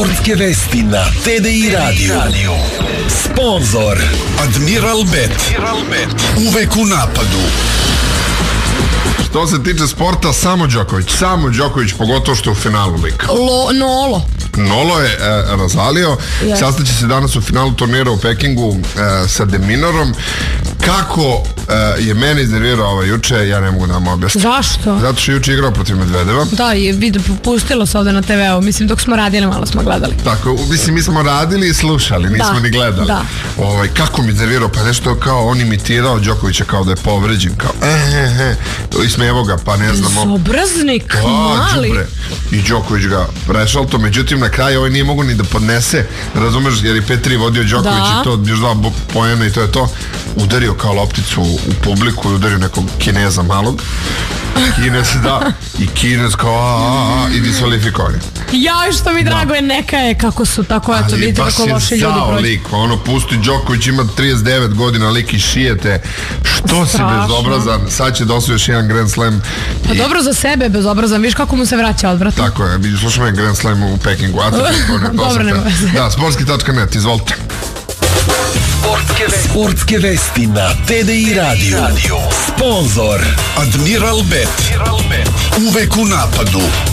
Sportske vesti na TDI Radio. Sponzor Admiral Bet. Uvek u napadu. Što se tiče sporta, samo Đoković, pogotovo što je u finalu lika. Nolo je razvalio, sastaće se danas u finalu turnira u Pekingu sa Deminorom. Kako je mene iznervirao juče, ja ne mogu da vam objasnim. Zašto? Zato što je juče igrao protiv Medvedeva. Da, i pustilo se ovde na TV-u, mislim dok smo radili, malo smo gledali. Tako, mislim mi smo radili i slušali, nismo ni gledali. Da. Kako mi iznervirao, pa nešto kao on imitirao Đokovića kao da je povređen, kao ismevo ga, pa ne znam. Bezobraznik, mali. Džubre. I Đoković ga prešalto, međutim na kraju ovaj nije mogu ni da podnese, razumeš, jer je 5-3 vodio Đoković i to još 2 pojena i to je to. Udario kao lopticu u publiku i udario nekog Kineza malog. Kinez kao i diskvalifikovan. Jaj, što mi drago je, neka je kako su tako, eto, vidite kako loše ljudi prođu. Lik, pusti Đoković, ima 39 godina, lik i šijete. Što si bezobrazan, sad će da osvoji još jedan Grand Slam. Pa dobro za sebe bezobrazan, viš kako mu se vraća odvratno. Tako je, slušamo je Grand Slam u Pekingu. Dobro, nema veze. Da, sportski.net, izvolite. Sportske vesti na TDI Radio. Sponzor Admiral Bet. Uvek u napadu.